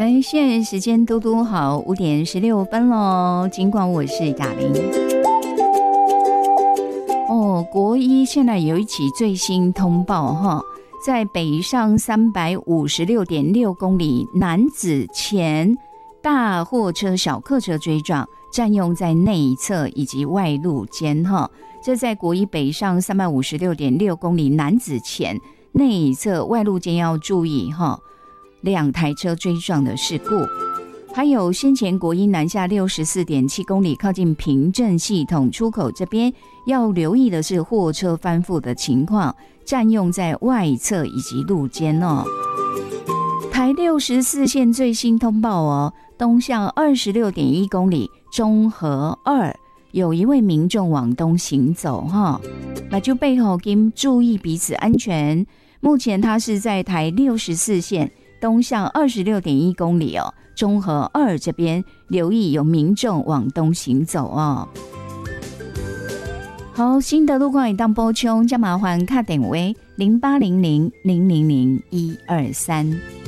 现在时间嘟嘟好5:16咯，尽管我是雅玲。国一现在有一起最新通报哈，在北上356.6公里，男子前大货车小客车追撞，占用在内侧以及外路间哈。这在国一北上356.6公里，男子前内侧外路间要注意哈，2台车追撞的事故。还有先前国一南下64.7公里，靠近平镇系统出口这边要留意的是货车翻覆的情况，占用在外侧以及路肩哦。台64线最新通报东向26.1公里，中和2有一位民众往东行走那就背后跟注意彼此安全。目前他是在台64线东向26.1公里中和2这边留意有民众往东行走好，新的路况已当补充，再麻烦打电话0800000123。